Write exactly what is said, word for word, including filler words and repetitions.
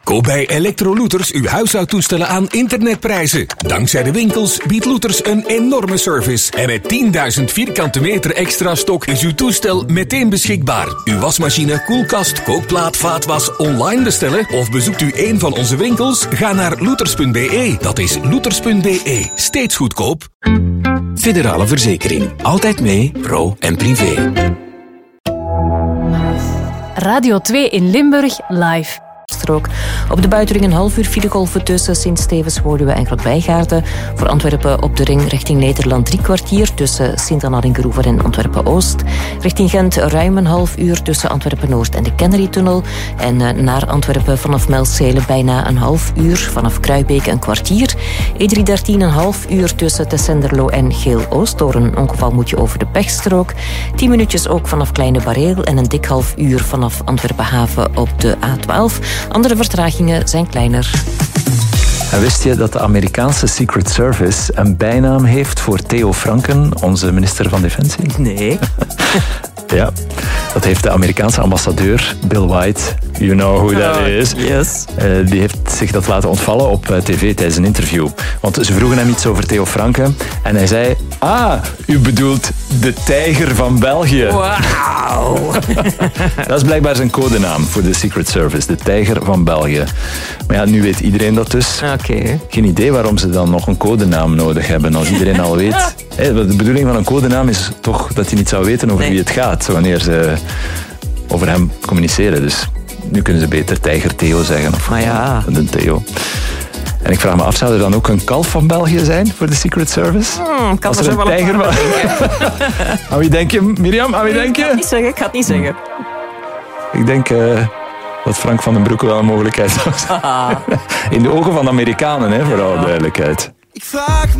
Koop bij Electrolooters uw huishoudtoestellen aan internetprijzen. Dankzij de winkels biedt Looters een enorme service. En met tienduizend vierkante meter extra stok is uw toestel meteen beschikbaar. Uw wasmachine, koelkast, kookplaat, vaatwas online bestellen of bezoekt u een van onze winkels? Ga naar looters punt b e. Dat is looters punt b e. Steeds goedkoop. Federale Verzekering. Altijd mee, pro en privé. Radio twee in Limburg, live. Strook. Op de buitenring een half uur filegolven tussen Sint-Stevens, Woluwe en Groot-Bijgaarden. Voor Antwerpen op de ring richting Nederland drie kwartier tussen Sint-Anna-den-Groever en Antwerpen-Oost. Richting Gent ruim een half uur tussen Antwerpen-Noord en de Kennery-tunnel. En uh, naar Antwerpen vanaf Melzele bijna een half uur. Vanaf Kruibeke een kwartier. E drie dertien een half uur tussen Tessenderlo en Geel-Oost. Door een ongeval moet je over de pechstrook. tien minuutjes ook vanaf Kleine Bareel en een dik half uur vanaf Antwerpen-Haven op de A twaalf. Andere vertragingen zijn kleiner. En wist je dat de Amerikaanse Secret Service een bijnaam heeft voor Theo Franken, onze minister van Defensie? Nee. Ja, dat heeft de Amerikaanse ambassadeur Bill White. You know who that oh, is. Yes. Uh, die heeft zich dat laten ontvallen op uh, tv tijdens een interview. Want ze vroegen hem iets over Theo Franken en hij zei: ah, u bedoelt de tijger van België. Wauw. Dat is blijkbaar zijn codenaam voor de Secret Service, de tijger van België. Maar ja, nu weet iedereen dat dus. Oké. Okay. Geen idee waarom ze dan nog een codenaam nodig hebben als iedereen al weet. Hey, de bedoeling van een codenaam is toch dat hij niet zou weten over nee. wie het gaat, wanneer ze over hem communiceren. Dus nu kunnen ze beter Tijger Theo zeggen. Of maar ja. De Theo. En ik vraag me af, zou er dan ook een kalf van België zijn voor de Secret Service? Hmm, kan Als er een tijger was. Aan wie denk je, Mirjam? Aan wie denk je? Ik ga het niet zeggen, ik ga het niet zeggen. Ik denk uh, dat Frank van den Broeke wel een mogelijkheid was. In de ogen van de Amerikanen, hè, voor alle duidelijkheid. Ik vraag